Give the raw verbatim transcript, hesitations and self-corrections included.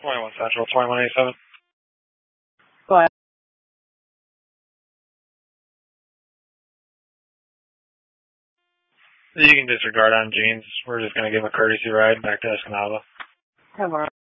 twenty-one Central, twenty-one eighty-seven. Go ahead. You can disregard on Jeans. We're just going to give a courtesy ride back to Escanaba. Have our